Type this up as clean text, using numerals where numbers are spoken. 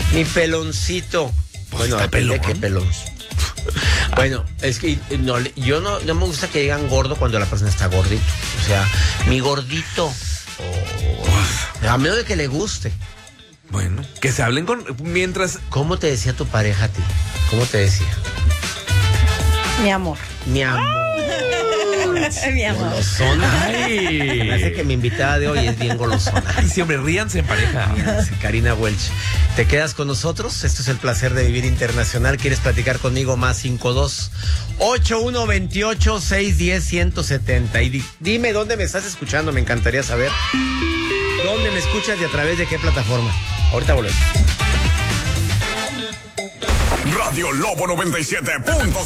Mi peloncito. Pues bueno, está depende de pelón. qué pelón. Bueno, es que no, yo no me gusta que digan gordo cuando la persona está gordito. O sea, mi gordito. A menos de que le guste. Bueno, que se hablen mientras... ¿Cómo te decía tu pareja a ti? ¿Cómo te decía? Mi amor. Mi amor. Mi amor. Golosona. Ay. Me hace que mi invitada de hoy es bien golosona. Ay, siempre ríanse en pareja. Karina Welch. ¿Te quedas con nosotros? Esto es el placer de vivir internacional. ¿Quieres platicar conmigo? Más 52-8128-610-170. Y dime dónde me estás escuchando. Me encantaría saber dónde me escuchas y a través de qué plataforma. Ahorita volvemos. Radio Lobo 97.5.